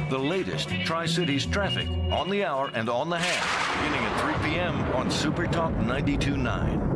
The latest Tri-Cities traffic on the hour and on the half, beginning at 3 p.m. on Super Talk 92.9.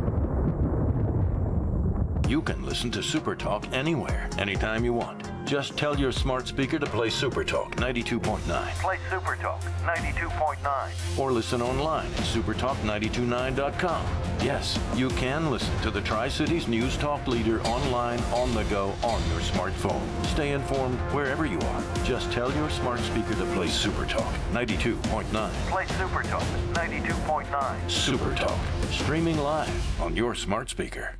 You can listen to Super Talk anywhere, anytime you want. Just tell your smart speaker to play Super Talk 92.9. Play Super Talk 92.9. Or listen online at supertalk929.com. Yes, you can listen to the Tri-Cities News Talk leader online, on the go, on your smartphone. Stay informed wherever you are. Just tell your smart speaker to play Super Talk 92.9. Play Super Talk 92.9. Super Talk, streaming live on your smart speaker.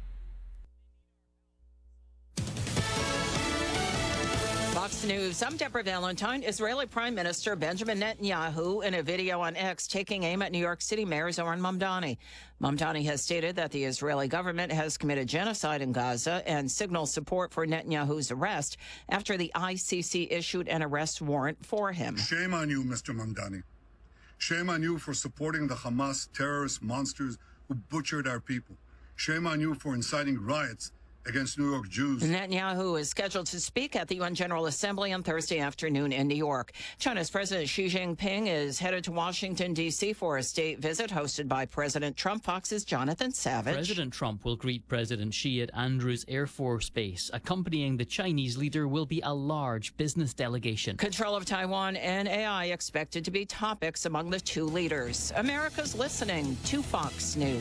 Fox News, I'm Deborah Valentine. Israeli Prime Minister Benjamin Netanyahu in a video on X taking aim at New York City Mayor Zohran Mamdani. Mamdani has stated that the Israeli government has committed genocide in Gaza and signals support for Netanyahu's arrest after the ICC issued an arrest warrant for him. Shame on you, Mr. Mamdani. Shame on you for supporting the Hamas terrorist monsters who butchered our people. Shame on you for inciting riots against New York Jews. Netanyahu is scheduled to speak at the UN General Assembly on Thursday afternoon in New York. China's President Xi Jinping is headed to Washington, D.C. for a state visit hosted by President Trump. Fox's Jonathan Savage. President Trump will greet President Xi at Andrews Air Force Base. Accompanying the Chinese leader will be a large business delegation. Control of Taiwan and AI expected to be topics among the two leaders. America's listening to Fox News.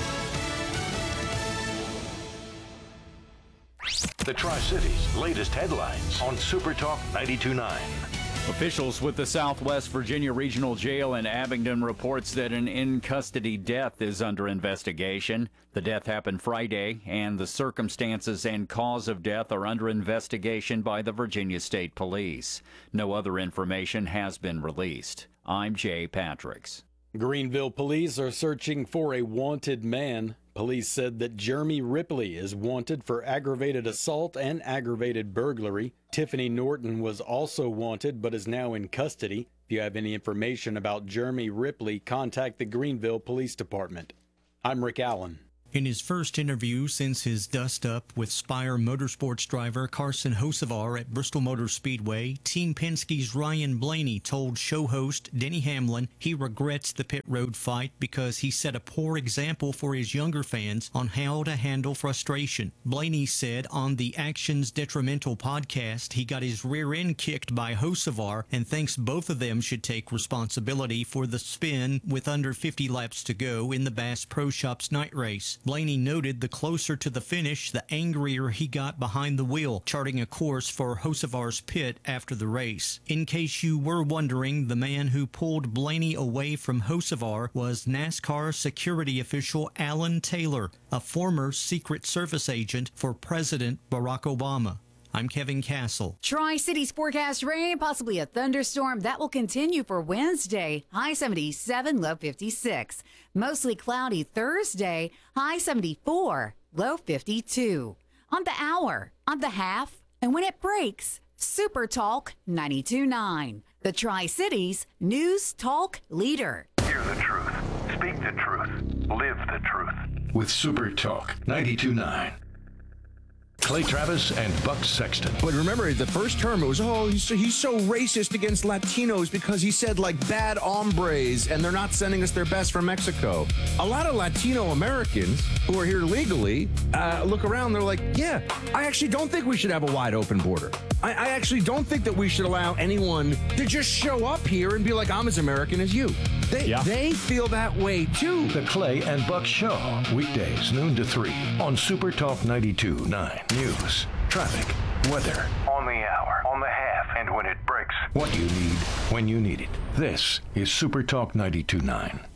The Tri-Cities' latest headlines on Super Talk 92.9. Officials with the Southwest Virginia Regional Jail in Abingdon reports that an in-custody death is under investigation. The death happened Friday, and the circumstances and cause of death are under investigation by the Virginia State Police. No other information has been released. I'm Jay Patricks. Greenville police are searching for a wanted man. Police said that Jeremy Ripley is wanted for aggravated assault and aggravated burglary. Tiffany Norton was also wanted but is now in custody. If you have any information about Jeremy Ripley, contact the Greenville Police Department. I'm Rick Allen. In his first interview since his dust-up with Spire Motorsports driver Carson Hocevar at Bristol Motor Speedway, Team Penske's Ryan Blaney told show host Denny Hamlin he regrets the pit road fight because he set a poor example for his younger fans on how to handle frustration. Blaney said on the Actions Detrimental podcast he got his rear end kicked by Hocevar and thinks both of them should take responsibility for the spin with under 50 laps to go in the Bass Pro Shops night race. Blaney noted the closer to the finish, the angrier he got behind the wheel, charting a course for Hocevar's pit after the race. In case you were wondering, the man who pulled Blaney away from Hocevar was NASCAR security official Alan Taylor, a former Secret Service agent for President Barack Obama. I'm Kevin Castle. Tri-Cities forecast rain, possibly a thunderstorm. That will continue for Wednesday. High 77, low 56. Mostly cloudy Thursday. High 74, low 52. On the hour, on the half, and when it breaks, Super Talk 92.9. The Tri-Cities News Talk leader. Hear the truth. Speak the truth. Live the truth. With Super Talk 92.9. Clay Travis and Buck Sexton. But remember, the first term, it was, he's so racist against Latinos because he said, like, bad hombres, and they're not sending us their best from Mexico. A lot of Latino Americans who are here legally look around, they're like, yeah, I actually don't think we should have a wide open border. I actually don't think that we should allow anyone to just show up here and be like, I'm as American as you. They feel that way, too. The Clay and Buck Show, weekdays, noon to 3 on Super Talk 92.9. News, traffic, weather, on the hour, on the half, and when it breaks. What you need, when you need it. This is Super Talk 92.9.